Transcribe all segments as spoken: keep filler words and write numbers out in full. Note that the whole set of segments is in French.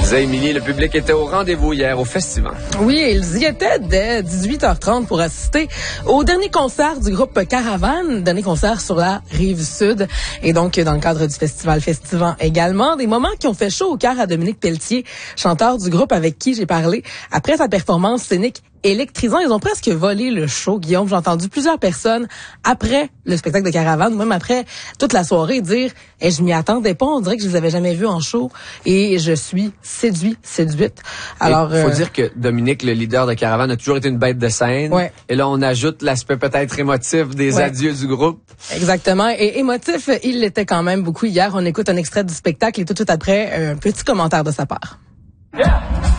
disais, Émilie, le public était au rendez-vous hier au festival. Oui, ils y étaient dès dix-huit heures trente pour assister au dernier concert du groupe Caravane, dernier concert sur la Rive-Sud. Et donc, dans le cadre du festival Festivant également, des moments qui ont fait chaud au cœur à Dominique Pelletier, chanteur du groupe avec qui j'ai parlé après sa performance scénique électrisant. Ils ont presque volé le show, Guillaume. J'ai entendu plusieurs personnes après le spectacle de Caravane, ou même après toute la soirée, dire hey, « je m'y attendais pas, on dirait que je vous avais jamais vu en show et je suis séduit, séduite ». Alors, il faut euh, dire que Dominique, le leader de Caravane, a toujours été une bête de scène. Ouais. Et là, on ajoute l'aspect peut-être émotif des ouais. adieux du groupe. Exactement. Et émotif, il l'était quand même beaucoup hier. On écoute un extrait du spectacle et tout de suite après, un petit commentaire de sa part. Yeah.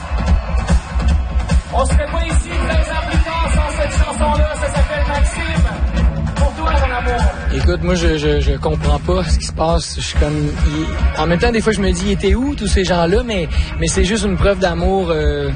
On serait pas ici treize ans plus tard sans cette chanson-là, ça s'appelle Maxime. Pour toi, mon amour. Écoute, moi, je, je, je comprends pas ce qui se passe. Je suis comme... Il... En même temps, des fois, je me dis, ils étaient où, tous ces gens-là? Mais, mais c'est juste une preuve d'amour. Euh...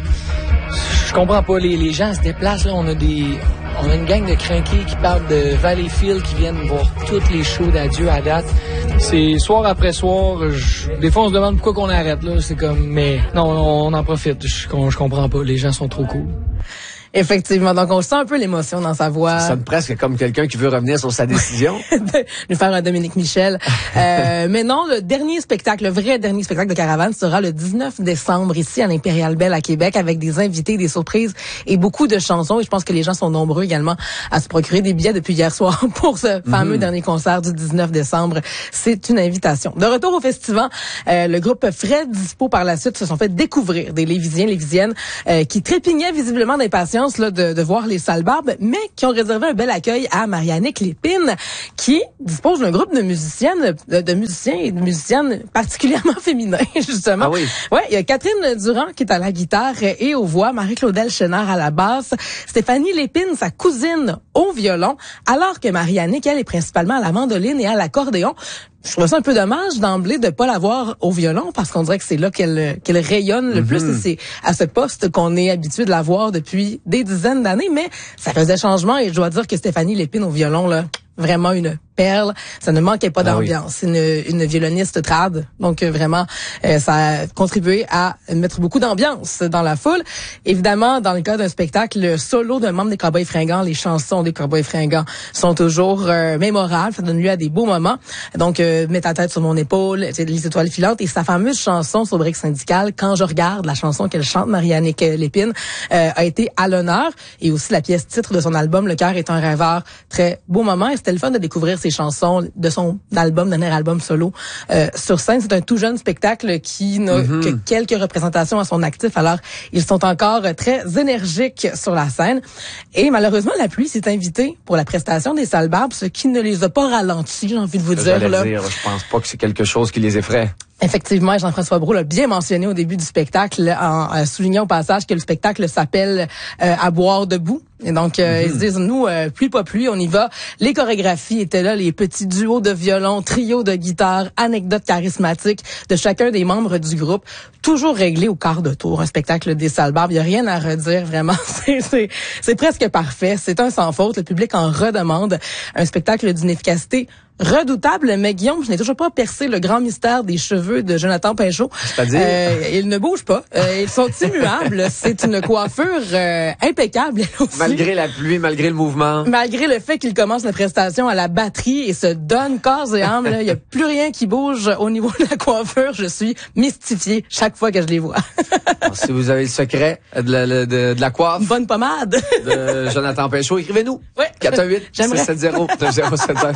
Je comprends pas. Les, les gens se déplacent, là. On a des... On a une gang de crinqués qui partent de Valleyfield, qui viennent voir toutes les shows d'adieu à date. C'est soir après soir. Je... Des fois, on se demande pourquoi qu'on arrête, là. C'est comme... Mais non, on en profite. Je, je comprends pas. Les gens sont trop cool. Effectivement. Donc, on sent un peu l'émotion dans sa voix. Ça sonne presque comme quelqu'un qui veut revenir sur sa décision. de nous faire un Dominique Michel. euh, mais non, le dernier spectacle, le vrai dernier spectacle de Caravane sera le dix-neuf décembre ici à l'Impérial Belle à Québec avec des invités, des surprises et beaucoup de chansons. Et je pense que les gens sont nombreux également à se procurer des billets depuis hier soir pour ce fameux mm-hmm. dernier concert du dix-neuf décembre. C'est une invitation. De retour au festival, euh, le groupe Fred Dispo par la suite se sont fait découvrir des Lévisiens, Lévisiennes euh, qui trépignaient visiblement d'impatience Là, de, de voir les Salbarbes, mais qui ont réservé un bel accueil à Mariannick Lépine, qui dispose d'un groupe de musiciennes, de, de musiciens et de musiciennes particulièrement féminins, justement. Ah oui? Ouais, il y a Catherine Durand qui est à la guitare et aux voix, Marie-Claudel Chénard à la basse, Stéphanie Lépine, sa cousine, au violon, alors que Mariannick, elle, est principalement à la mandoline et à l'accordéon. Je trouve ça un peu dommage d'emblée de pas l'avoir au violon parce qu'on dirait que c'est là qu'elle qu'elle rayonne le mm-hmm. plus et c'est à ce poste qu'on est habitué de la voir depuis des dizaines d'années, mais ça faisait changement et je dois dire que Stéphanie Lépine au violon, là, vraiment une perle. Ça ne manquait pas d'ambiance. Ah oui. C'est une, une violoniste trad. Donc, euh, vraiment, euh, ça a contribué à mettre beaucoup d'ambiance dans la foule. Évidemment, dans le cas d'un spectacle, le solo d'un membre des Cowboys Fringants, les chansons des Cowboys Fringants sont toujours euh, mémorables. Ça donne lieu à des beaux moments. Donc, euh, Mets ta tête sur mon épaule, les étoiles filantes et sa fameuse chanson sur Brique syndicale, Quand je regarde, la chanson qu'elle chante, Mariannick Lépine, euh, a été à l'honneur. Et aussi la pièce titre de son album, Le cœur est un rêveur. Très beau moment. Et c'était le fun de découvrir ces chansons de son album, dernier album solo euh, sur scène. C'est un tout jeune spectacle qui n'a mm-hmm. que quelques représentations à son actif. Alors, ils sont encore très énergiques sur la scène. Et malheureusement, la pluie s'est invitée pour la prestation des Salbarbes, ce qui ne les a pas ralentis, j'ai envie de vous dire. Là. dire. Je pense pas que c'est quelque chose qui les effraie. Effectivement, Jean-François Brault l'a bien mentionné au début du spectacle, en euh, soulignant au passage que le spectacle s'appelle euh, « À boire debout ». Et donc, euh, mm-hmm. ils se disent, nous, euh, pluie pas pluie, on y va. Les chorégraphies étaient là, les petits duos de violon, trio de guitare, anecdotes charismatiques de chacun des membres du groupe, toujours réglé au quart de tour. Un spectacle des Salbarbes, il n'y a rien à redire, vraiment. C'est, c'est, c'est presque parfait. C'est un sans faute. Le public en redemande. Un spectacle d'une efficacité redoutable, mais Guillaume, je n'ai toujours pas percé le grand mystère des cheveux de Jonathan Pinchot. C'est-à-dire? Euh, ils ne bougent pas. Euh, ils sont immuables. C'est une coiffure euh, impeccable. Malgré la pluie, malgré le mouvement. Malgré le fait qu'il commence la prestation à la batterie et se donne corps et âme, il n'y a plus rien qui bouge au niveau de la coiffure. Je suis mystifiée chaque fois que je les vois. Alors, si vous avez le secret de la, de, de la coiffe. Une bonne pommade. De Jonathan Pinchot, écrivez-nous. Oui. quatre un huit, six sept zéro, neuf zéro sept zéro.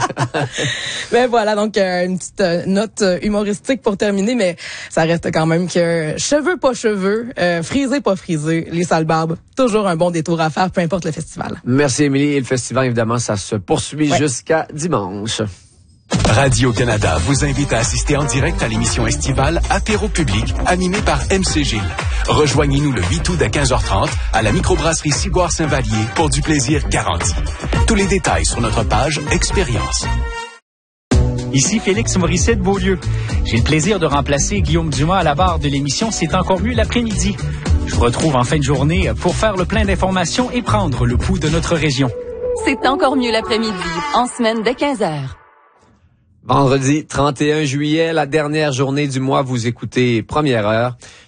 Ben voilà, donc euh, une petite euh, note euh, humoristique pour terminer, mais ça reste quand même que cheveux pas cheveux, euh, frisé pas frisé, les Salbarbes, toujours un bon détour à faire, peu importe le festival. Merci Émilie. Et le festival, évidemment, ça se poursuit ouais. jusqu'à dimanche. Radio-Canada vous invite à assister en direct à l'émission estivale Apéro public animée par M C Gilles. Rejoignez-nous le huit août à quinze heures trente à la microbrasserie Ciboire Saint-Vallier pour du plaisir garanti. Tous les détails sur notre page Expérience. Ici Félix Morisset de Beaulieu. J'ai le plaisir de remplacer Guillaume Dumas à la barre de l'émission C'est encore mieux l'après-midi. Je vous retrouve en fin de journée pour faire le plein d'informations et prendre le pouls de notre région. C'est encore mieux l'après-midi, en semaine dès quinze heures. Vendredi trente et un juillet, la dernière journée du mois, vous écoutez Première Heure.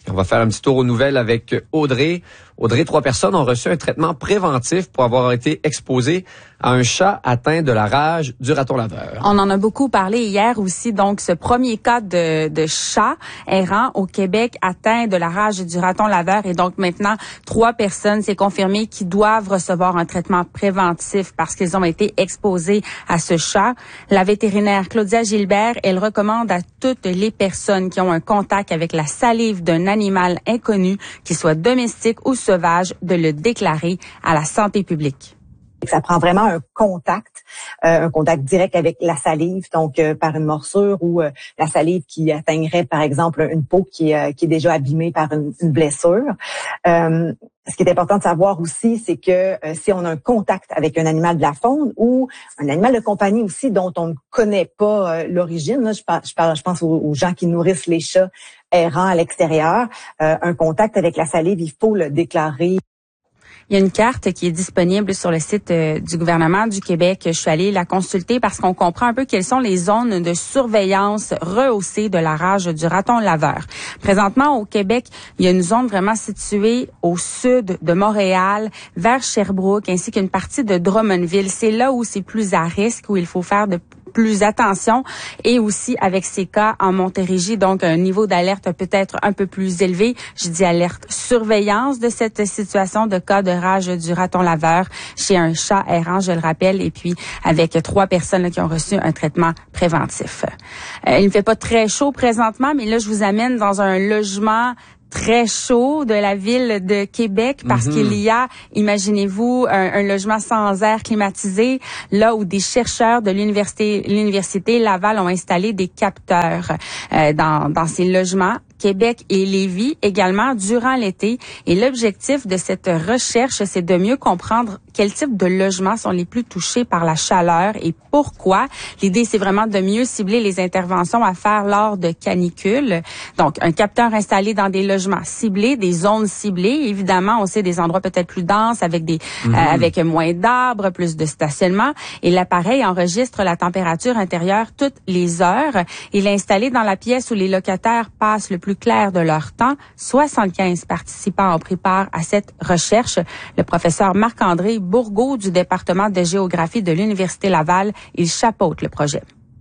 On va faire un petit tour aux nouvelles avec Audrey. Audrey, trois personnes ont reçu un traitement préventif pour avoir été exposées à un chat atteint de la rage du raton laveur. On en a beaucoup parlé hier aussi. Donc, ce premier cas de, de chat errant au Québec atteint de la rage du raton laveur. Et donc, maintenant, trois personnes, c'est confirmé, qui doivent recevoir un traitement préventif parce qu'ils ont été exposés à ce chat. La vétérinaire Claudia Gilbert, elle recommande à toutes les personnes qui ont un contact avec la salive d'un animal inconnu, qu'il soit domestique ou sauvage, de le déclarer à la santé publique. Ça prend vraiment un contact, euh, un contact direct avec la salive, donc euh, par une morsure ou euh, la salive qui atteindrait, par exemple, une peau qui est, euh, qui est déjà abîmée par une, une blessure. Euh, ce qui est important de savoir aussi, c'est que euh, si on a un contact avec un animal de la faune ou un animal de compagnie aussi dont on ne connaît pas euh, l'origine, là, je, par, je, parle, je pense aux, aux gens qui nourrissent les chats errants à l'extérieur, euh, un contact avec la salive, il faut le déclarer. Il y a une carte qui est disponible sur le site euh, du gouvernement du Québec. Je suis allée la consulter parce qu'on comprend un peu quelles sont les zones de surveillance rehaussées de la rage du raton laveur. Présentement, au Québec, il y a une zone vraiment située au sud de Montréal, vers Sherbrooke, ainsi qu'une partie de Drummondville. C'est là où c'est plus à risque, où il faut faire de plus attention, et aussi avec ces cas en Montérégie, donc un niveau d'alerte peut-être un peu plus élevé. Je dis alerte surveillance de cette situation de cas de rage du raton laveur chez un chat errant, je le rappelle, et puis avec trois personnes là, qui ont reçu un traitement préventif. Euh, il ne fait pas très chaud présentement, mais là je vous amène dans un logement très chaud de la ville de Québec parce mm-hmm. qu'il y a, imaginez-vous, un, un logement sans air climatisé, là où des chercheurs de l'université l'université Laval ont installé des capteurs euh, dans, dans ces logements. Québec et Lévis également durant l'été. Et l'objectif de cette recherche, c'est de mieux comprendre quels types de logements sont les plus touchés par la chaleur et pourquoi. L'idée, c'est vraiment de mieux cibler les interventions à faire lors de canicules. Donc, un capteur installé dans des logements ciblés, des zones ciblées. Évidemment, on sait des endroits peut-être plus denses avec des mmh. euh, avec moins d'arbres, plus de stationnement. Et l'appareil enregistre la température intérieure toutes les heures. Il est installé dans la pièce où les locataires passent le plus clair de leur temps. soixante-quinze participants ont pris part à cette recherche. Le professeur Marc-André Bourgault du département de géographie de l'Université Laval, il chapeaute le projet.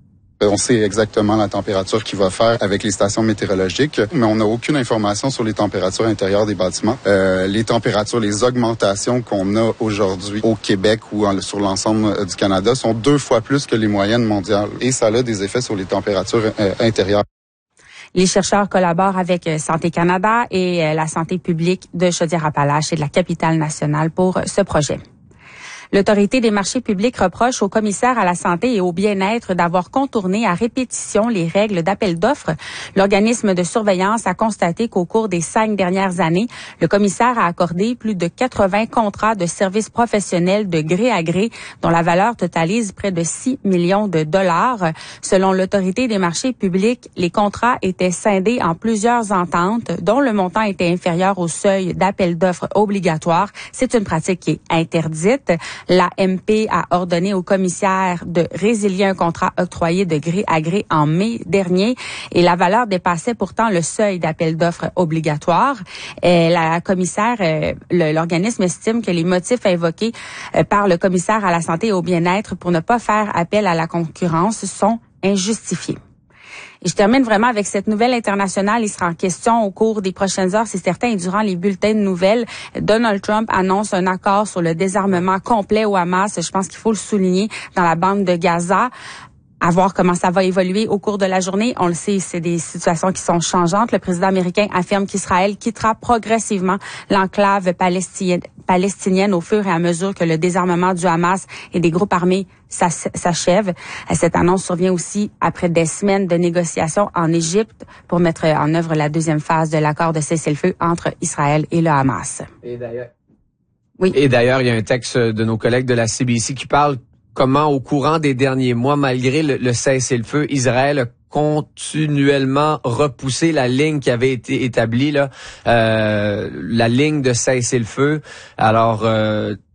On sait exactement la température qu'il va faire avec les stations météorologiques, mais on n'a aucune information sur les températures intérieures des bâtiments. Euh, les températures, les augmentations qu'on a aujourd'hui au Québec ou en, sur l'ensemble du Canada sont deux fois plus que les moyennes mondiales. Et ça a des effets sur les températures euh, intérieures. Les chercheurs collaborent avec Santé Canada et la santé publique de Chaudière-Appalaches et de la capitale nationale pour ce projet. L'Autorité des marchés publics reproche au commissaire à la santé et au bien-être d'avoir contourné à répétition les règles d'appel d'offres. L'organisme de surveillance a constaté qu'au cours des cinq dernières années, le commissaire a accordé plus de quatre-vingts contrats de services professionnels de gré à gré, dont la valeur totalise près de six millions de dollars. Selon l'Autorité des marchés publics, les contrats étaient scindés en plusieurs ententes, dont le montant était inférieur au seuil d'appel d'offres obligatoire. C'est une pratique qui est interdite. La M P a ordonné au commissaire de résilier un contrat octroyé de gré à gré en mai dernier et la valeur dépassait pourtant le seuil d'appel d'offres obligatoire. Et la commissaire, euh, le, l'organisme estime que les motifs invoqués euh, par le commissaire à la santé et au bien-être pour ne pas faire appel à la concurrence sont injustifiés. Et je termine vraiment avec cette nouvelle internationale. Il sera en question au cours des prochaines heures, c'est certain, et durant les bulletins de nouvelles. Donald Trump annonce un accord sur le désarmement complet au Hamas. Je pense qu'il faut le souligner dans la bande de Gaza. À voir comment ça va évoluer au cours de la journée. On le sait, c'est des situations qui sont changeantes. Le président américain affirme qu'Israël quittera progressivement l'enclave palestinienne, palestinienne au fur et à mesure que le désarmement du Hamas et des groupes armés s'achève. Cette annonce survient aussi après des semaines de négociations en Égypte pour mettre en œuvre la deuxième phase de l'accord de cessez-le-feu entre Israël et le Hamas. Et d'ailleurs, oui. Et d'ailleurs, il y a un texte de nos collègues de la C B C qui parle comment, au courant des derniers mois, malgré le, le cessez-le-feu, Israël a continuellement repoussé la ligne qui avait été établie, là, euh, la ligne de cessez-le-feu. Alors, euh,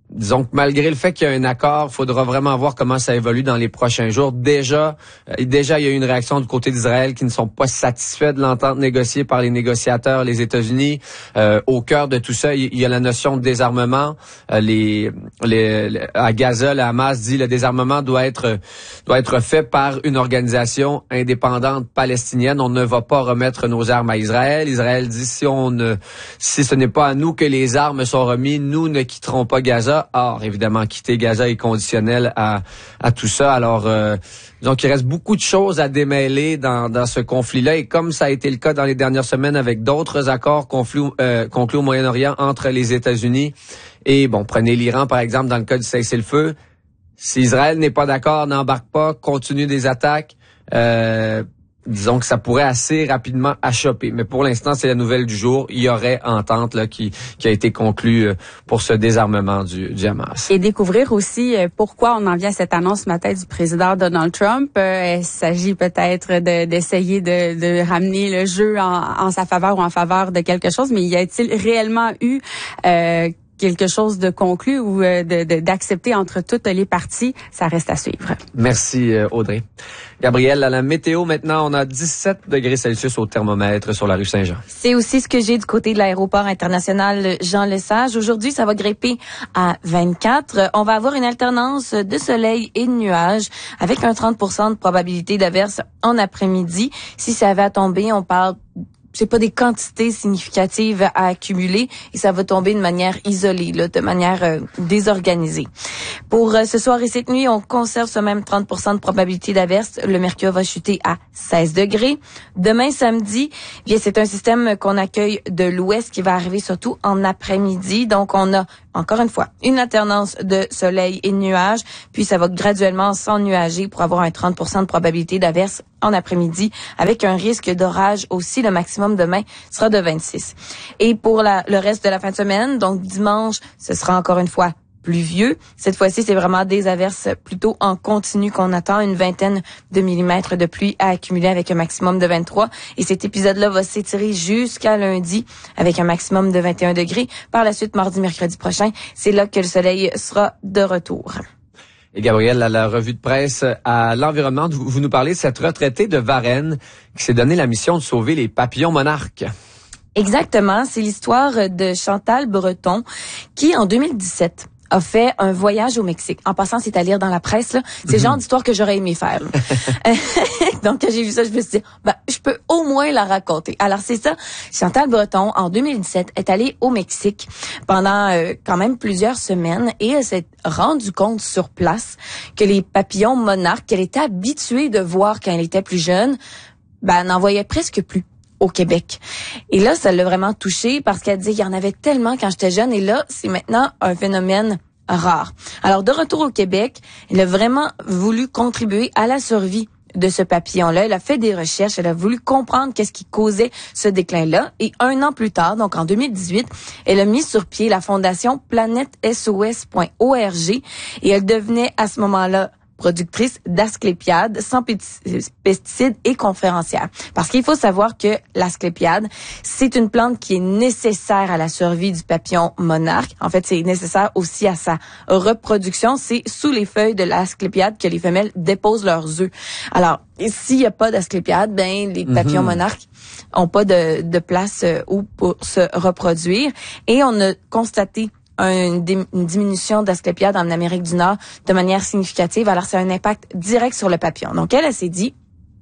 disons que malgré le fait qu'il y a un accord, il faudra vraiment voir comment ça évolue dans les prochains jours. Déjà, euh, déjà, il y a eu une réaction du côté d'Israël qui ne sont pas satisfaits de l'entente négociée par les négociateurs, les États-Unis. Euh, au cœur de tout ça, il y a la notion de désarmement. Euh, les, les, les, à Gaza, le Hamas dit que le désarmement doit être doit être fait par une organisation indépendante palestinienne. On ne va pas remettre nos armes à Israël. Israël dit si on ne, si ce n'est pas à nous que les armes sont remises, nous ne quitterons pas Gaza. Or, évidemment, quitter Gaza est conditionnel à, à tout ça. Alors, euh, donc, il reste beaucoup de choses à démêler dans, dans ce conflit-là. Et comme ça a été le cas dans les dernières semaines avec d'autres accords conclus, euh, conclus au Moyen-Orient entre les États-Unis et, bon, prenez l'Iran, par exemple, dans le cas du cessez-le-feu. Si Israël n'est pas d'accord, n'embarque pas, continue des attaques, euh, disons que ça pourrait assez rapidement achoper. Mais pour l'instant, c'est la nouvelle du jour. Il y aurait entente là qui, qui a été conclue pour ce désarmement du, du Hamas. Et découvrir aussi pourquoi on en vient à cette annonce ce matin du président Donald Trump. Euh, il s'agit peut-être de, d'essayer de, de ramener le jeu en, en sa faveur ou en faveur de quelque chose. Mais y a-t-il réellement eu euh, quelque chose de conclu ou de, de, d'accepter entre toutes les parties? Ça reste à suivre. Merci Audrey. Gabrielle, à la météo maintenant, on a dix-sept degrés Celsius au thermomètre sur la rue Saint-Jean. C'est aussi ce que j'ai du côté de l'aéroport international Jean-Lesage. Aujourd'hui, ça va grimper à vingt-quatre. On va avoir une alternance de soleil et de nuages avec un trente pour cent de probabilité d'averse en après-midi. Si ça avait à tomber, on parle c'est pas des quantités significatives à accumuler et ça va tomber de manière isolée, là, de manière euh, désorganisée. Pour euh, ce soir et cette nuit, on conserve ce même trente pour cent de probabilité d'averse. Le mercure va chuter à seize degrés. Demain, samedi, bien, c'est un système qu'on accueille de l'ouest qui va arriver surtout en après-midi. Donc, on a, encore une fois, une alternance de soleil et de nuages, puis ça va graduellement s'ennuager pour avoir un trente pour cent de probabilité d'averse en après-midi, avec un risque d'orage aussi. Le maximum demain sera de vingt-six. Et pour la, le reste de la fin de semaine, donc dimanche, ce sera encore une fois pluvieux. Cette fois-ci, c'est vraiment des averses plutôt en continu qu'on attend, une vingtaine de millimètres de pluie à accumuler avec un maximum de vingt-trois. Et cet épisode-là va s'étirer jusqu'à lundi avec un maximum de vingt et un degrés. Par la suite, mardi, mercredi prochain, c'est là que le soleil sera de retour. Et Gabrielle, à la revue de presse à l'environnement, vous nous parlez de cette retraitée de Varennes qui s'est donné la mission de sauver les papillons monarques. Exactement, c'est l'histoire de Chantal Breton qui, en deux mille dix-sept, a fait un voyage au Mexique. En passant, c'est à lire dans la presse, là. C'est le genre d'histoire que j'aurais aimé faire. Donc, quand j'ai vu ça, je me suis dit, ben, je peux au moins la raconter. Alors, c'est ça. Chantal Breton, en deux mille dix-sept, est allée au Mexique pendant euh, quand même plusieurs semaines et elle s'est rendue compte sur place que les papillons monarques qu'elle était habituée de voir quand elle était plus jeune, ben, n'en voyait presque plus au Québec. Et là, ça l'a vraiment touchée parce qu'elle dit qu'il y en avait tellement quand j'étais jeune et là, c'est maintenant un phénomène rare. Alors, de retour au Québec, elle a vraiment voulu contribuer à la survie de ce papillon-là. Elle a fait des recherches, elle a voulu comprendre qu'est-ce qui causait ce déclin-là. Et un an plus tard, donc en deux mille dix-huit, elle a mis sur pied la fondation planète S O S point org et elle devenait à ce moment-là productrice d'asclépiades sans pesticides et conférencière. Parce qu'il faut savoir que l'asclépiade, c'est une plante qui est nécessaire à la survie du papillon monarque. En fait, c'est nécessaire aussi à sa reproduction. C'est sous les feuilles de l'asclépiade que les femelles déposent leurs œufs. Alors, s'il n'y a pas d'asclépiade, ben les papillons mm-hmm. monarques ont pas de, de place euh, où pour se reproduire. Et on a constaté une diminution d'asclépiades en Amérique du Nord de manière significative. Alors, c'est un impact direct sur le papillon. Donc, elle, elle s'est dit,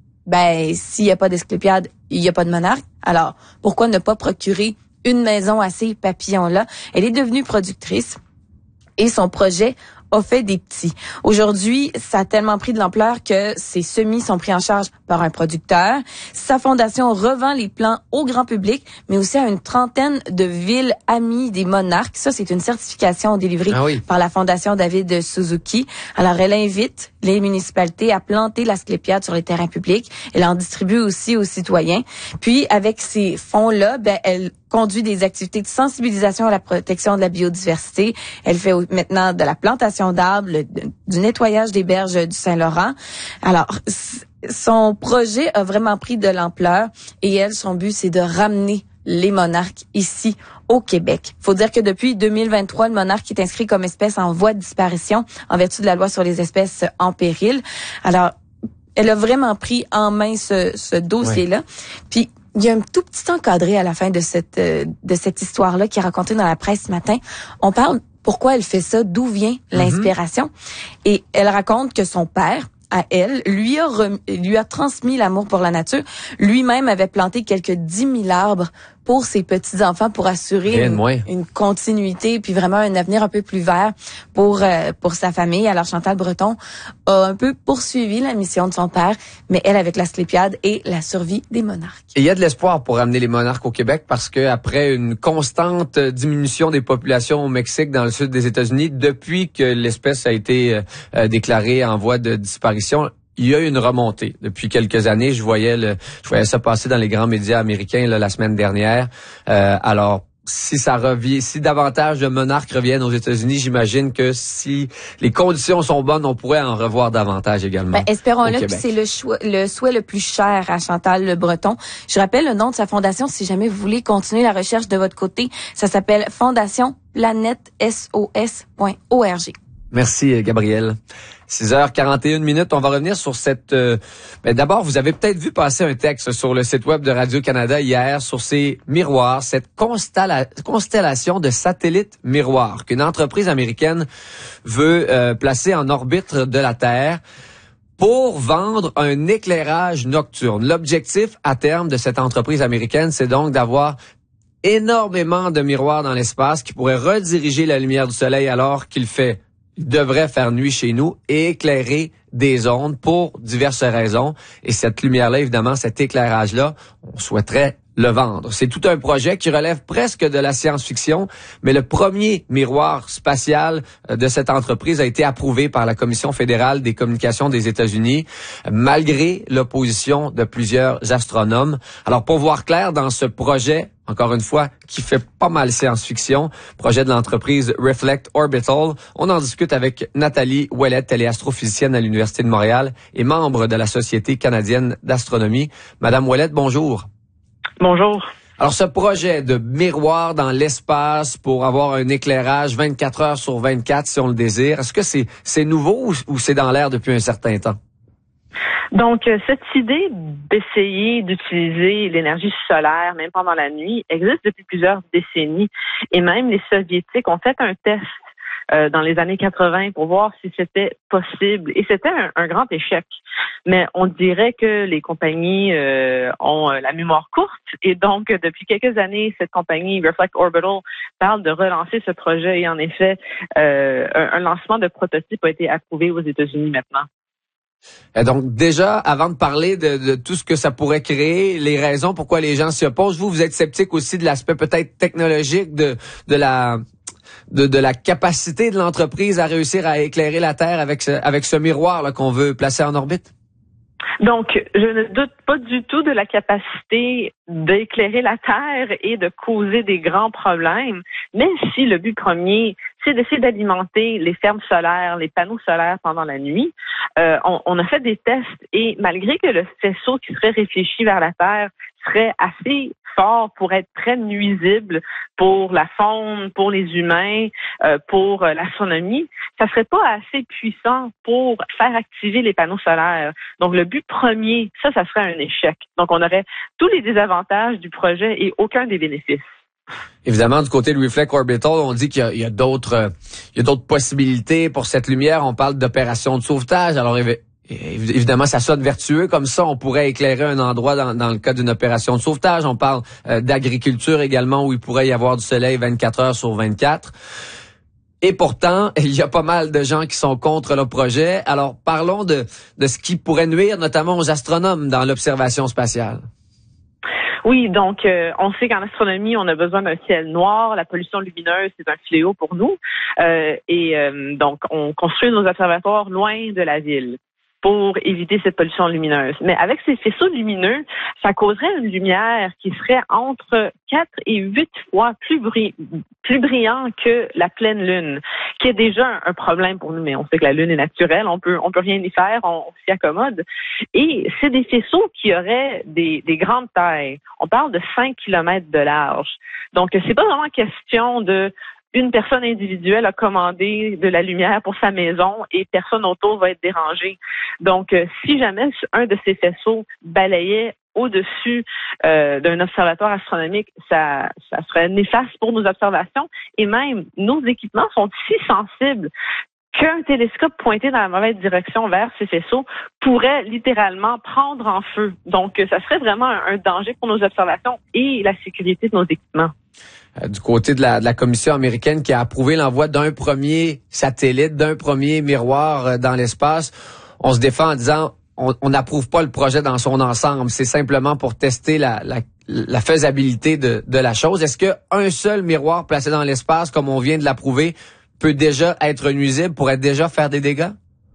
ben, s'il n'y a pas d'asclépiades, il n'y a pas de monarque. Alors, pourquoi ne pas procurer une maison à ces papillons-là? Elle est devenue productrice et son projet a fait des petits. Aujourd'hui, ça a tellement pris de l'ampleur que ses semis sont pris en charge par un producteur. Sa fondation revend les plants au grand public, mais aussi à une trentaine de villes amies des monarques. Ça, c'est une certification délivrée ah oui. par la fondation David Suzuki. Alors, elle invite les municipalités à planter l'asclépiade sur les terrains publics. Elle en distribue aussi aux citoyens. Puis, avec ces fonds-là, ben, elle conduit des activités de sensibilisation à la protection de la biodiversité. Elle fait maintenant de la plantation d'arbres, le, du nettoyage des berges du Saint-Laurent. Alors, son projet a vraiment pris de l'ampleur et elle, son but, c'est de ramener les monarques ici au Québec. Faut dire que depuis deux mille vingt-trois, le monarque est inscrit comme espèce en voie de disparition en vertu de la loi sur les espèces en péril. Alors, elle a vraiment pris en main ce, ce dossier-là. Oui. Puis, il y a un tout petit encadré à la fin de cette euh, de cette histoire-là qui est racontée dans la presse ce matin. On parle pourquoi elle fait ça, d'où vient l'inspiration. Mm-hmm. Et elle raconte que son père, à elle, lui a rem- lui a transmis l'amour pour la nature. Lui-même avait planté quelques dix mille arbres pour ses petits-enfants pour assurer une, une continuité puis vraiment un avenir un peu plus vert pour euh, pour sa famille. Alors Chantal Breton a un peu poursuivi la mission de son père, mais elle avec l'Asclépiade et la survie des monarques. Et il y a de l'espoir pour amener les monarques au Québec parce que après une constante diminution des populations au Mexique dans le sud des États-Unis depuis que l'espèce a été euh, déclarée en voie de disparition, il y a une remontée. Depuis quelques années, je voyais le, je voyais ça passer dans les grands médias américains là, la semaine dernière. Euh, alors, si ça revient, si davantage de monarques reviennent aux États-Unis, j'imagine que si les conditions sont bonnes, on pourrait en revoir davantage également. Ben, espérons-le. Puis c'est le, choix, le souhait le plus cher à Chantal Le Breton. Je rappelle le nom de sa fondation si jamais vous voulez continuer la recherche de votre côté. Ça s'appelle fondation planète S O S point org. Merci, Gabrielle. six heures quarante et une minutes. On va revenir sur cette... Euh, ben d'abord, vous avez peut-être vu passer un texte sur le site web de Radio-Canada hier sur ces miroirs, cette constella- constellation de satellites miroirs qu'une entreprise américaine veut euh, placer en orbite de la Terre pour vendre un éclairage nocturne. L'objectif à terme de cette entreprise américaine, c'est donc d'avoir énormément de miroirs dans l'espace qui pourraient rediriger la lumière du soleil alors qu'il fait... devrait faire nuit chez nous et éclairer des ondes pour diverses raisons. Et cette lumière-là, évidemment, cet éclairage-là, on souhaiterait le vendre. C'est tout un projet qui relève presque de la science-fiction, mais le premier miroir spatial de cette entreprise a été approuvé par la Commission fédérale des communications des États-Unis, malgré l'opposition de plusieurs astronomes. Alors, pour voir clair dans ce projet, encore une fois, qui fait pas mal science-fiction, projet de l'entreprise Reflect Orbital. On en discute avec Nathalie Ouellette, elle est astrophysicienne à l'Université de Montréal et membre de la Société canadienne d'astronomie. Madame Ouellette, bonjour. Bonjour. Alors, ce projet de miroir dans l'espace pour avoir un éclairage vingt-quatre heures sur vingt-quatre, si on le désire, est-ce que c'est, c'est nouveau ou, ou c'est dans l'air depuis un certain temps? Donc, cette idée d'essayer d'utiliser l'énergie solaire, même pendant la nuit, existe depuis plusieurs décennies. Et même les Soviétiques ont fait un test euh, dans les années quatre-vingt pour voir si c'était possible. Et c'était un, un grand échec. Mais on dirait que les compagnies euh, ont la mémoire courte. Et donc, depuis quelques années, cette compagnie, Reflect Orbital, parle de relancer ce projet. Et en effet, euh, un, un lancement de prototype a été approuvé aux États-Unis maintenant. Et donc, déjà, avant de parler de, de tout ce que ça pourrait créer, les raisons pourquoi les gens s'y opposent, vous, vous êtes sceptique aussi de l'aspect peut-être technologique de, de la... De, de la capacité de l'entreprise à réussir à éclairer la Terre avec ce, avec ce miroir là, qu'on veut placer en orbite? Donc, je ne doute pas du tout de la capacité d'éclairer la Terre et de causer des grands problèmes, même si le but premier, c'est d'essayer d'alimenter les fermes solaires, les panneaux solaires pendant la nuit. Euh, on, on a fait des tests et malgré que le faisceau qui serait réfléchi vers la Terre serait assez fort pour être très nuisible pour la faune, pour les humains, euh, pour euh, l'astronomie, ça serait pas assez puissant pour faire activer les panneaux solaires. Donc, le but premier, ça, ça serait un échec. Donc, on aurait tous les désavantages du projet et aucun des bénéfices. Évidemment, du côté de Reflect Orbital, on dit qu'il y a, il y a d'autres, euh, il y a d'autres possibilités pour cette lumière. On parle d'opérations de sauvetage. Alors, évidemment, ça sonne vertueux. Comme ça, on pourrait éclairer un endroit dans, dans le cas d'une opération de sauvetage. On parle euh, d'agriculture également, où il pourrait y avoir du soleil vingt-quatre heures sur vingt-quatre. Et pourtant, il y a pas mal de gens qui sont contre le projet. Alors, parlons de, de ce qui pourrait nuire notamment aux astronomes dans l'observation spatiale. Oui, donc euh, on sait qu'en astronomie, on a besoin d'un ciel noir. La pollution lumineuse, c'est un fléau pour nous. Euh, et euh, donc, on construit nos observatoires loin de la ville. pour éviter cette pollution lumineuse. Mais avec ces faisceaux lumineux, ça causerait une lumière qui serait entre quatre et huit fois plus, bri- plus brillante que la pleine lune, qui est déjà un problème pour nous. Mais on sait que la lune est naturelle, on peut, on peut rien y faire, on, on s'y accommode. Et c'est des faisceaux qui auraient des, des grandes tailles. On parle de cinq kilomètres de large. Donc, c'est pas vraiment question de une personne individuelle a commandé de la lumière pour sa maison et personne autour va être dérangé. Donc, euh, si jamais un de ces faisceaux balayait au-dessus euh, d'un observatoire astronomique, ça, ça serait néfaste pour nos observations et même nos équipements sont si sensibles qu'un télescope pointé dans la mauvaise direction vers ces faisceaux pourrait littéralement prendre en feu. Donc, ça serait vraiment un, un danger pour nos observations et la sécurité de nos équipements. Du côté de la, de la Commission américaine qui a approuvé l'envoi d'un premier satellite, d'un premier miroir dans l'espace, on se défend en disant on n'approuve pas le projet dans son ensemble. C'est simplement pour tester la, la, la faisabilité de, de la chose. Est-ce qu'un seul miroir placé dans l'espace, comme on vient de l'approuver, peut déjà être nuisible, pourrait déjà faire des dégâts?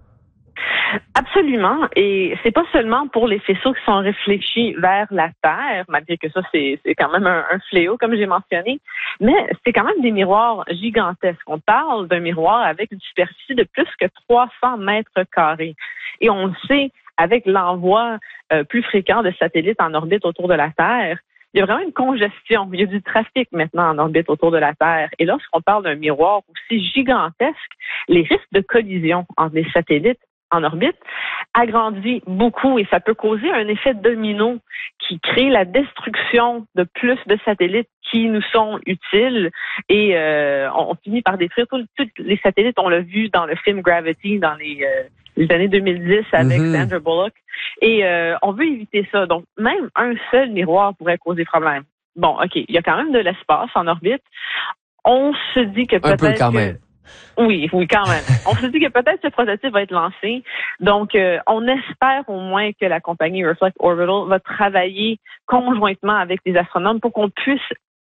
Absolument. Et c'est pas seulement pour les faisceaux qui sont réfléchis vers la Terre, malgré que ça, c'est, c'est quand même un, un fléau, comme j'ai mentionné, mais c'est quand même des miroirs gigantesques. On parle d'un miroir avec une superficie de plus que trois cents mètres carrés. Et on le sait, avec l'envoi euh, plus fréquent de satellites en orbite autour de la Terre, il y a vraiment une congestion. Il y a du trafic maintenant en orbite autour de la Terre. Et lorsqu'on parle d'un miroir aussi gigantesque, les risques de collision entre les satellites en orbite agrandit beaucoup et ça peut causer un effet domino qui crée la destruction de plus de satellites qui nous sont utiles et euh, on, on finit par détruire tous les satellites. On l'a vu dans le film Gravity dans les, euh, les années deux mille dix avec mm-hmm. Sandra Bullock et euh, on veut éviter ça. Donc même un seul miroir pourrait causer problème. Bon, ok, il y a quand même de l'espace en orbite. On se dit que peut-être un peu quand que, même. Oui, oui, quand même. On se dit que peut-être ce prototype va être lancé. Donc, euh, on espère au moins que la compagnie Reflect Orbital va travailler conjointement avec les astronomes pour qu'on puisse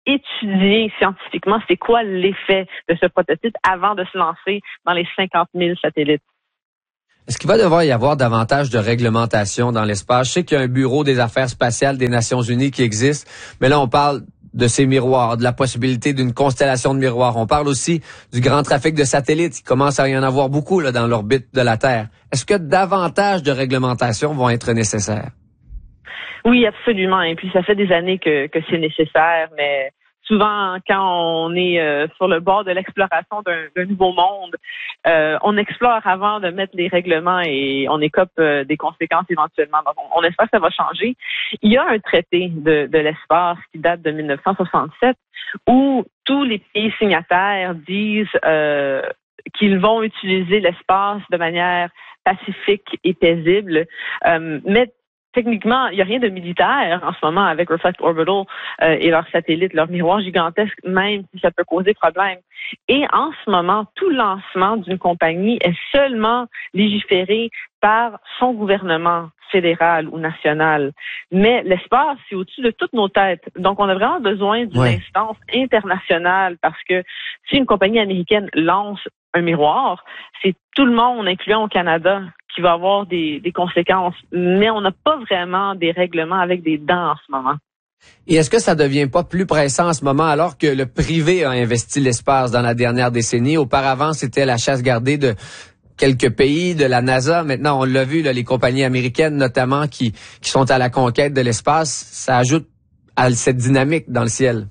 étudier scientifiquement c'est quoi l'effet de ce prototype avant de se lancer dans les cinquante mille satellites. Est-ce qu'il va devoir y avoir davantage de réglementation dans l'espace? Je sais qu'il y a un bureau des affaires spatiales des Nations Unies qui existe, mais là, on parle de ces miroirs, de la possibilité d'une constellation de miroirs. On parle aussi du grand trafic de satellites. Il commence à y en avoir beaucoup là, dans l'orbite de la Terre. Est-ce que davantage de réglementations vont être nécessaires? Oui, absolument. Et puis, ça fait des années que, que c'est nécessaire, mais souvent, quand on est euh, sur le bord de l'exploration d'un, d'un nouveau monde, euh, on explore avant de mettre les règlements et on écope euh, des conséquences éventuellement. Donc, on, on espère que ça va changer. Il y a un traité de, de l'espace qui date de dix-neuf cent soixante-sept où tous les pays signataires disent euh, qu'ils vont utiliser l'espace de manière pacifique et paisible, euh, mais techniquement, il n'y a rien de militaire en ce moment avec Reflect Orbital euh, et leurs satellites, leurs miroirs gigantesques, même si ça peut causer problème. Et en ce moment, tout lancement d'une compagnie est seulement légiféré par son gouvernement fédéral ou national. Mais l'espace, c'est au-dessus de toutes nos têtes. Donc, on a vraiment besoin d'une ouais. instance internationale parce que si une compagnie américaine lance un miroir, c'est tout le monde, incluant au Canada, qui va avoir des, des conséquences. Mais on n'a pas vraiment des règlements avec des dents en ce moment. Et est-ce que ça devient pas plus pressant en ce moment alors que le privé a investi l'espace dans la dernière décennie? Auparavant, c'était la chasse gardée de quelques pays, de la NASA. Maintenant, on l'a vu, là, les compagnies américaines notamment qui, qui sont à la conquête de l'espace. Ça ajoute à cette dynamique dans le ciel.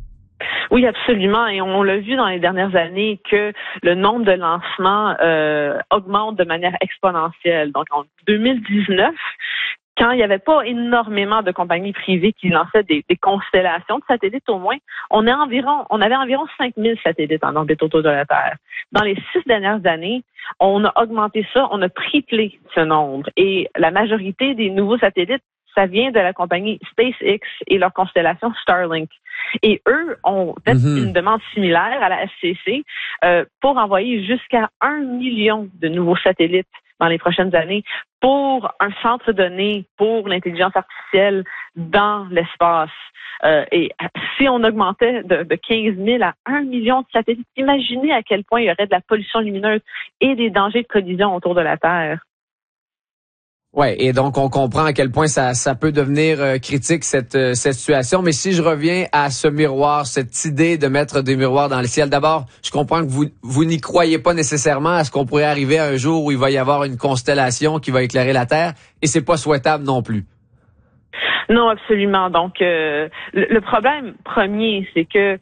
Oui, absolument. Et on l'a vu dans les dernières années que le nombre de lancements euh, augmente de manière exponentielle. Donc, en deux mille dix-neuf, quand il n'y avait pas énormément de compagnies privées qui lançaient des, des constellations de satellites au moins, on, est environ, on avait environ cinq mille satellites en orbite autour de la Terre. Dans les six dernières années, on a augmenté ça, on a triplé ce nombre. Et la majorité des nouveaux satellites, ça vient de la compagnie SpaceX et leur constellation Starlink. Et eux ont fait mm-hmm. une demande similaire à la F C C euh, pour envoyer jusqu'à un million de nouveaux satellites dans les prochaines années pour un centre de données pour l'intelligence artificielle dans l'espace. Euh, et si on augmentait de, de quinze mille à un million de satellites, imaginez à quel point il y aurait de la pollution lumineuse et des dangers de collision autour de la Terre. Ouais, et donc on comprend à quel point ça, ça peut devenir euh, critique cette, euh, cette situation. Mais si je reviens à ce miroir, cette idée de mettre des miroirs dans le ciel, d'abord, je comprends que vous vous n'y croyez pas nécessairement à ce qu'on pourrait arriver à un jour où il va y avoir une constellation qui va éclairer la Terre, et c'est pas souhaitable non plus. Non, absolument. Donc, euh, le, le problème premier, c'est que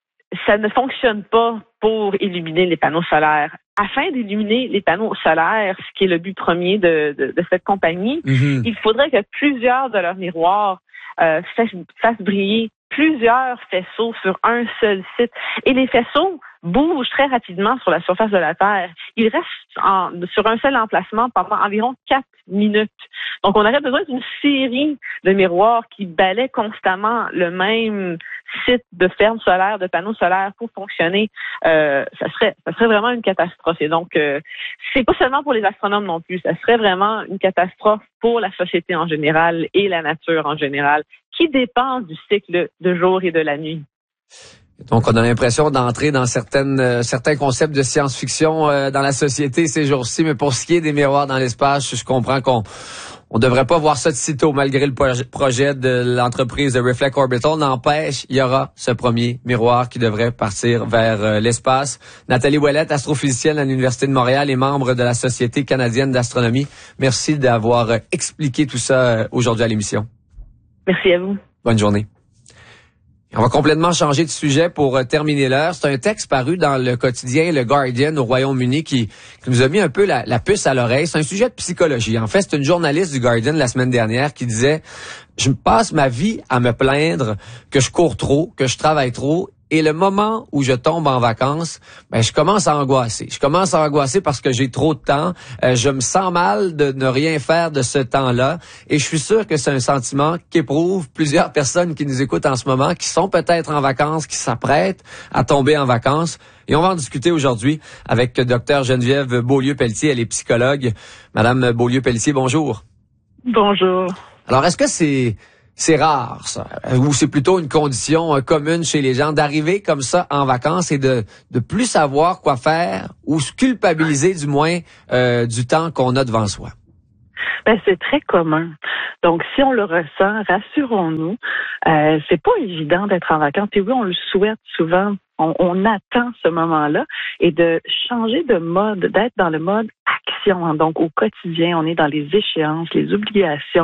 ça ne fonctionne pas pour illuminer les panneaux solaires. Afin d'illuminer les panneaux solaires, ce qui est le but premier de, de, de cette compagnie, mm-hmm. il faudrait que plusieurs de leurs miroirs euh, fassent, fassent briller plusieurs faisceaux sur un seul site. Et les faisceaux bougent très rapidement sur la surface de la Terre. Ils restent en, sur un seul emplacement pendant environ quatre minutes. Donc, on aurait besoin d'une série de miroirs qui balaient constamment le même site de ferme solaire, de panneaux solaires pour fonctionner. Euh, ça serait, ça serait vraiment une catastrophe. Et donc, euh, c'est pas seulement pour les astronomes non plus. Ça serait vraiment une catastrophe pour la société en général et la nature en général, qui dépend du cycle de jour et de la nuit. Donc, on a l'impression d'entrer dans certaines euh, certains concepts de science-fiction euh, dans la société ces jours-ci. Mais pour ce qui est des miroirs dans l'espace, je comprends qu'on on devrait pas voir ça de sitôt, malgré le projet, projet de l'entreprise de Reflect Orbital. N'empêche, il y aura ce premier miroir qui devrait partir vers euh, l'espace. Nathalie Ouellette, astrophysicienne à l'Université de Montréal et membre de la Société canadienne d'astronomie. Merci d'avoir euh, expliqué tout ça euh, aujourd'hui à l'émission. Merci à vous. Bonne journée. On va complètement changer de sujet pour euh, terminer l'heure. C'est un texte paru dans le quotidien Le Guardian au Royaume-Uni qui, qui nous a mis un peu la, la puce à l'oreille. C'est un sujet de psychologie. En fait, c'est une journaliste du Guardian la semaine dernière qui disait « Je passe ma vie à me plaindre que je cours trop, que je travaille trop. Et le moment où je tombe en vacances, ben je commence à angoisser. Je commence à angoisser parce que j'ai trop de temps. Euh, je me sens mal de ne rien faire de ce temps-là. Et je suis sûr que c'est un sentiment qu'éprouvent plusieurs personnes qui nous écoutent en ce moment, qui sont peut-être en vacances, qui s'apprêtent à tomber en vacances. Et on va en discuter aujourd'hui avec Dr Geneviève Beaulieu-Pelletier. Elle est psychologue. Madame Beaulieu-Pelletier, bonjour. Bonjour. Alors, est-ce que c'est... C'est rare, ça, ou c'est plutôt une condition euh, commune chez les gens d'arriver comme ça en vacances et de de plus savoir quoi faire ou se culpabiliser du moins euh, du temps qu'on a devant soi? Ben, c'est très commun. Donc, si on le ressent, rassurons-nous, euh, c'est pas évident d'être en vacances. Et oui, on le souhaite souvent. On, on attend ce moment-là et de changer de mode, d'être dans le mode action. Hein. Donc, au quotidien, on est dans les échéances, les obligations.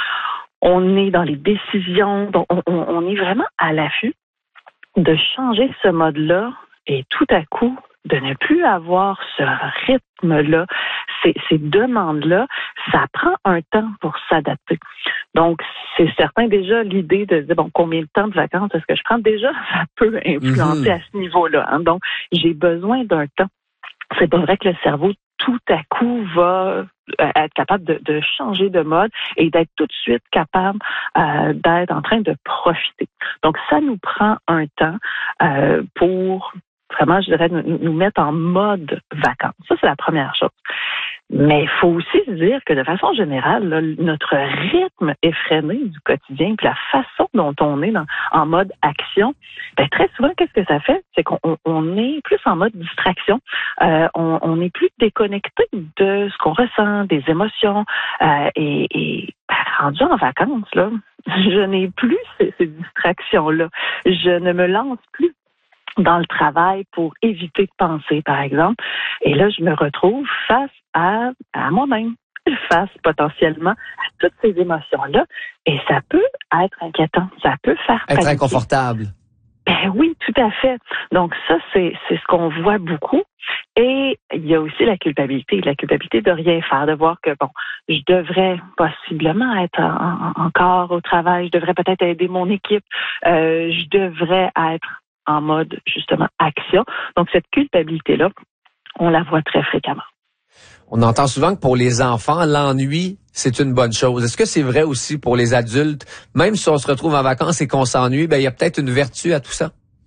On est dans les décisions, donc on, on, on est vraiment à l'affût de changer ce mode-là et tout à coup, de ne plus avoir ce rythme-là, ces, ces demandes-là, ça prend un temps pour s'adapter. Donc, c'est certain déjà l'idée de dire, bon, combien de temps de vacances est-ce que je prends? Déjà, ça peut influencer mm-hmm. à ce niveau-là. Hein? Donc, j'ai besoin d'un temps. C'est pas vrai que le cerveau, tout à coup, va être capable de, de changer de mode et d'être tout de suite capable euh, d'être en train de profiter. Donc, ça nous prend un temps euh, pour vraiment, je dirais, nous, nous mettre en mode vacances. Ça, c'est la première chose. Mais il faut aussi se dire que de façon générale, là, notre rythme effréné du quotidien, puis la façon dont on est dans, en mode action, ben, très souvent, qu'est-ce que ça fait? C'est qu'on on est plus en mode distraction. Euh, on, on est plus déconnecté de ce qu'on ressent, des émotions. Euh, et, et ben, rendu en vacances, là, je n'ai plus ces, ces distractions-là. Je ne me lance plus dans le travail pour éviter de penser, par exemple. Et là, je me retrouve face à, à moi-même, face potentiellement à toutes ces émotions-là. Et ça peut être inquiétant, ça peut faire être paniquer. Inconfortable. Ben oui, tout à fait. Donc ça, c'est, c'est ce qu'on voit beaucoup. Et il y a aussi la culpabilité, la culpabilité de rien faire, de voir que, bon, je devrais possiblement être en, en, encore au travail, je devrais peut-être aider mon équipe, euh, je devrais être en mode, justement, action. Donc, cette culpabilité-là, on la voit très fréquemment. On entend souvent que pour les enfants, l'ennui, c'est une bonne chose. Est-ce que c'est vrai aussi pour les adultes? Même si on se retrouve en vacances et qu'on s'ennuie, ben il y a peut-être une vertu à tout ça?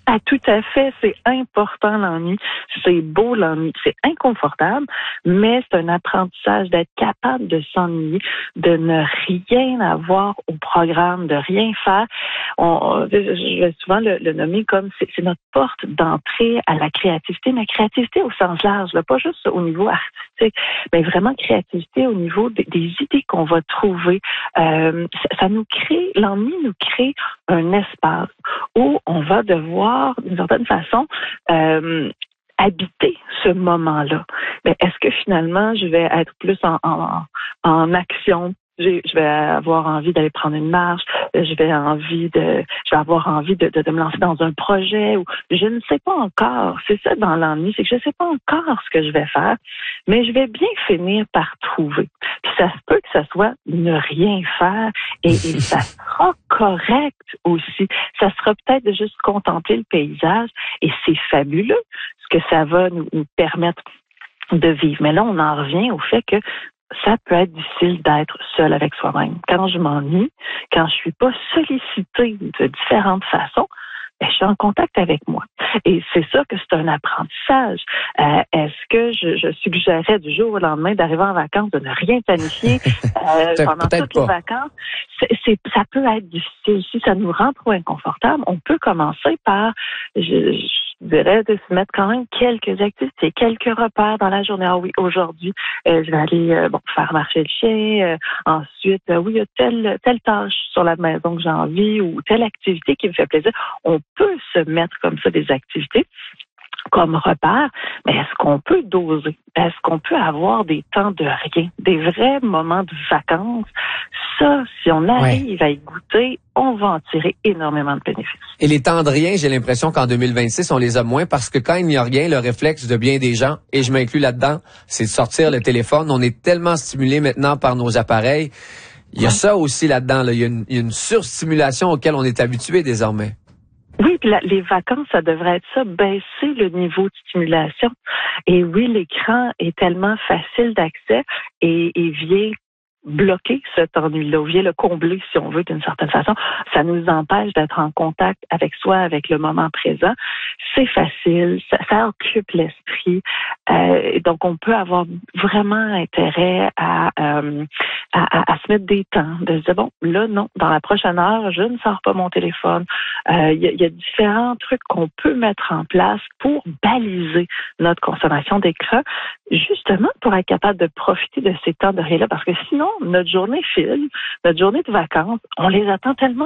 Ah, tout à fait. C'est important, l'ennui. C'est beau, l'ennui. C'est inconfortable, mais c'est un apprentissage d'être capable de s'ennuyer, de ne rien avoir au programme, de rien faire. On, je vais souvent le, le nommer comme c'est, c'est notre porte d'entrée à la créativité, mais créativité au sens large, là, pas juste au niveau artistique, mais vraiment créativité au niveau des, des idées qu'on va trouver. Euh, ça, ça nous crée, l'ennui nous crée un espace où on va devoir, d'une certaine façon, euh, habiter ce moment-là. Mais est-ce que finalement, je vais être plus en, en, en action? J'ai, je vais avoir envie d'aller prendre une marche, je vais envie de, je vais avoir envie de, de, de me lancer dans un projet ou je ne sais pas encore. C'est ça dans l'ennui, c'est que je ne sais pas encore ce que je vais faire, mais je vais bien finir par trouver. Puis ça se peut que ça soit ne rien faire et, et ça sera correct aussi. Ça sera peut-être de juste contempler le paysage et c'est fabuleux ce que ça va nous, nous permettre de vivre. Mais là, on en revient au fait que ça peut être difficile d'être seul avec soi-même. Quand je m'ennuie, quand je suis pas sollicitée de différentes façons, ben, je suis en contact avec moi. Et c'est ça que c'est un apprentissage. Euh, est-ce que je, je suggérerais du jour au lendemain d'arriver en vacances, de ne rien planifier euh, pendant toutes pas. les vacances? C'est, c'est, ça peut être difficile. Si ça nous rend trop inconfortable, on peut commencer par... Je, je, Je dirais de se mettre quand même quelques activités, quelques repères dans la journée. Ah oui, aujourd'hui, euh, je vais aller euh, bon faire marcher le chien. Euh, ensuite, euh, oui, il y a telle, telle tâche sur la maison que j'ai envie ou telle activité qui me fait plaisir. On peut se mettre comme ça des activités comme repère, mais est-ce qu'on peut doser? Est-ce qu'on peut avoir des temps de rien, des vrais moments de vacances? Ça, si on arrive ouais. à y goûter, on va en tirer énormément de bénéfices. Et les temps de rien, j'ai l'impression qu'en deux mille vingt-six, on les a moins parce que quand il n'y a rien, le réflexe de bien des gens, et je m'inclus là-dedans, c'est de sortir le téléphone. On est tellement stimulé maintenant par nos appareils. Il y a ça aussi là-dedans. Là. Il y a une, il y a une surstimulation auquel on est habitué désormais. Oui, puis la, les vacances, ça devrait être ça, baisser le niveau de stimulation. Et oui, l'écran est tellement facile d'accès et, et vient bloquer cet ennui-là, vient le combler, si on veut, d'une certaine façon. Ça nous empêche d'être en contact avec soi, avec le moment présent. C'est facile, ça, ça occupe l'esprit. Euh, donc, on peut avoir vraiment intérêt à, euh, à, à, à se mettre des temps, de se dire, bon, là, non, dans la prochaine heure, je ne sors pas mon téléphone. Il euh, y, y a différents trucs qu'on peut mettre en place pour baliser notre consommation d'écran, justement pour être capable de profiter de ces temps de rien-là, parce que sinon, notre journée file, notre journée de vacances, on les attend tellement